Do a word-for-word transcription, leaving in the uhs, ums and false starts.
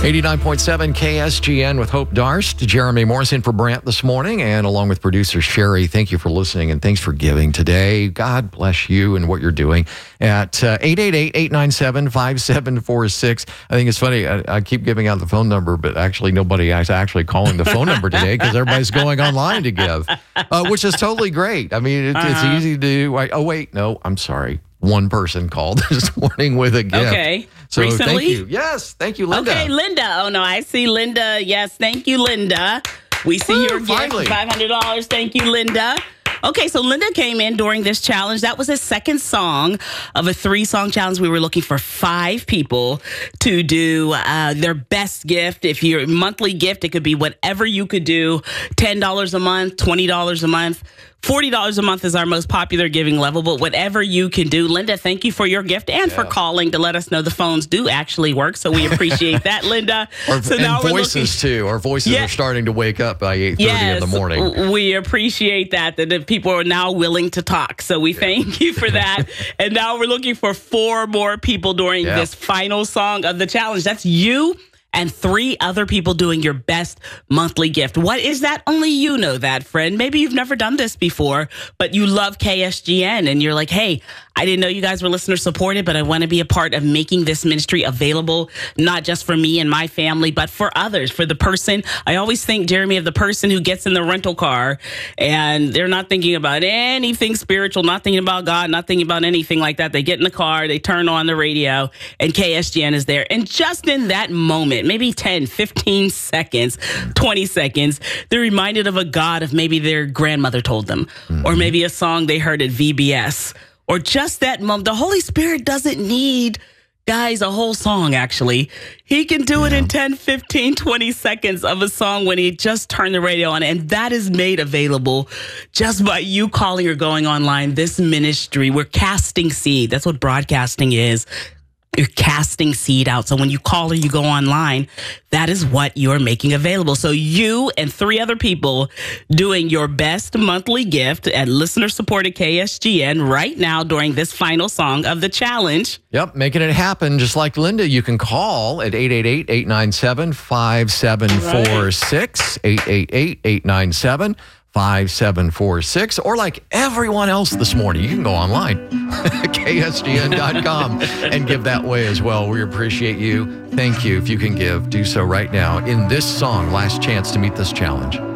eighty-nine point seven K S G N with Hope Darst, Jeremy Morrison for Brant this morning, and along with producer Sherry. Thank you for listening and thanks for giving today. God bless you and what you're doing at uh, eight eight eight, eight nine seven, five seven four six. I think it's funny. I, I keep giving out the phone number, but actually nobody is actually calling the phone number today because everybody's going online to give, uh, which is totally great. I mean, it, uh-huh. it's easy to do. I, oh, wait, no, I'm sorry. One person called this morning with a gift. Okay. So Recently? Thank you. Yes. Thank you, Linda. Okay, Linda. Oh, no, I see Linda. Yes, thank you, Linda. We see Woo, your finally. gift, five hundred dollars. Thank you, Linda. Okay, so Linda came in during this challenge. That was his second song of a three-song challenge. We were looking for five people to do uh, their best gift. If your monthly gift, it could be whatever you could do, ten dollars a month, twenty dollars a month. forty dollars a month is our most popular giving level, but whatever you can do. Linda, thank you for your gift and yeah. for calling to let us know the phones do actually work, so we appreciate that, Linda. Our, so and now voices, we're looking, too. Our voices yeah. are starting to wake up by eight thirty yes, in the morning. We appreciate that, that the people are now willing to talk, so we yeah. thank you for that. And now we're looking for four more people during yeah. this final song of the challenge. That's you and three other people doing your best monthly gift. What is that? Only you know that, friend. Maybe you've never done this before, but you love K S G N and you're like, hey, I didn't know you guys were listener supported, but I want to be a part of making this ministry available, not just for me and my family, but for others, for the person. I always think, Jeremy, of the person who gets in the rental car and they're not thinking about anything spiritual, not thinking about God, not thinking about anything like that. They get in the car, they turn on the radio, and K S G N is there. And just in that moment, maybe ten, fifteen seconds, twenty seconds, they're reminded of a God of maybe their grandmother told them, mm-hmm. or maybe a song they heard at V B S. Or just that moment. The Holy Spirit doesn't need, guys, a whole song, actually. He can do yeah. it in ten, fifteen, twenty seconds of a song when he just turned the radio on. And that is made available just by you calling or going online. This ministry, we're casting seed. That's what broadcasting is. You're casting seed out. So when you call or you go online, that is what you're making available. So you and three other people doing your best monthly gift at listener-supported K S G N right now during this final song of the challenge. Yep, making it happen. Just like Linda, you can call at eight eight eight, eight nine seven, five seven four six, eight eight eight, eight nine seven, five seven four six, or like everyone else this morning, you can go online, K S G N dot com, and give that way as well. We appreciate you. Thank you. If you can give, do so right now in this song, Last Chance to Meet This Challenge.